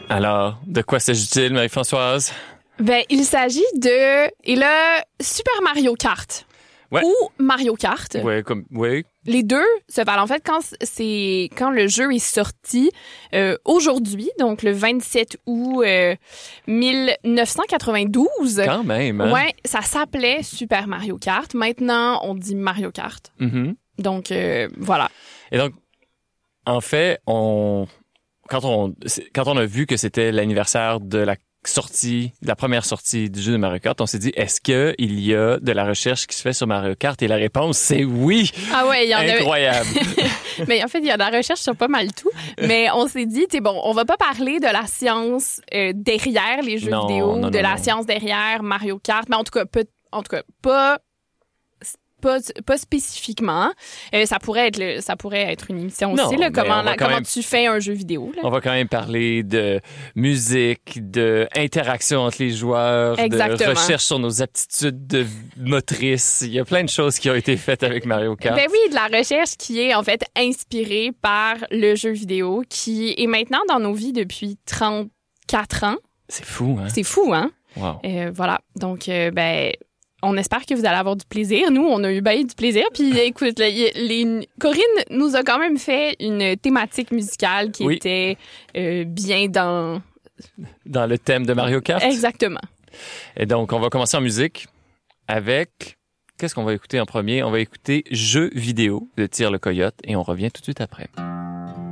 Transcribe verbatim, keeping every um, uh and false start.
Alors, de quoi s'agit-il, Marie-Françoise? Ben, il s'agit de... Et là, Super Mario Kart. Ouais. Ou Mario Kart. Oui, comme... Oui. Les deux se valent. En fait, quand c'est quand le jeu est sorti euh, aujourd'hui, donc le vingt-sept août euh, mille neuf cent quatre-vingt-douze. Quand même, hein? Ouais, ça s'appelait Super Mario Kart. Maintenant, on dit Mario Kart. Mm-hmm. Donc, euh, voilà. Et donc, en fait, on... Quand on, quand on a vu que c'était l'anniversaire de la sortie, de la première sortie du jeu de Mario Kart, on s'est dit, est-ce qu'il y a de la recherche qui se fait sur Mario Kart? Et la réponse, c'est oui! Ah ouais, il y en a... Incroyable! Mais en fait, il y a de la recherche sur pas mal tout. Mais on s'est dit, tu sais, bon, on va pas parler de la science euh, derrière les jeux non, vidéo, non, de non, la non. science derrière Mario Kart, mais en tout cas, peu, en tout cas, pas... Pas, pas spécifiquement. Euh, ça pourrait être le, ça pourrait être une émission Non, aussi. Là, mais comment on va la- quand comment même- tu fais un jeu vidéo. Là. On va quand même parler de musique, de interaction entre les joueurs, Exactement. de recherche sur nos aptitudes de motrices. Il y a plein de choses qui ont été faites avec Mario Kart. Ben oui, de la recherche qui est en fait inspirée par le jeu vidéo, qui est maintenant dans nos vies depuis trente-quatre ans. C'est fou, hein? C'est fou, hein? Wow. Euh, voilà. Donc, euh, ben, on espère que vous allez avoir du plaisir. Nous, on a eu bien du plaisir. Puis, écoute, là, y- les, Corinne nous a quand même fait une thématique musicale qui Oui. était euh, bien dans... Dans le thème de Mario Kart. Exactement. Et donc, on va commencer en musique avec... Qu'est-ce qu'on va écouter en premier? On va écouter Jeux vidéo de Tire le Coyote et on revient tout de suite après.